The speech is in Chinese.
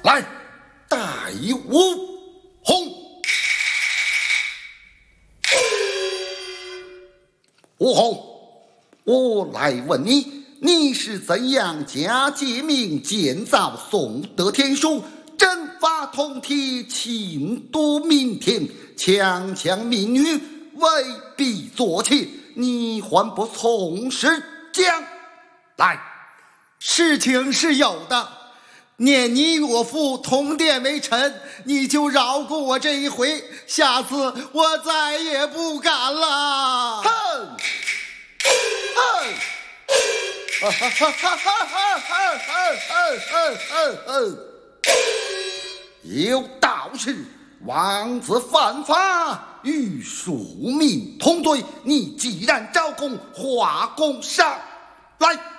来，带我红。吴红，我来问你，你是怎样假借名建造宋德天书，征伐通体，侵夺民田，强抢民女，威逼作窃？你还不从实讲来？ 事情是有的，念你我父同殿为臣，你就饶过我这一回，下次我再也不敢了。 哼！有道是妄自犯法，与庶民同罪。你既然招供，画供上来。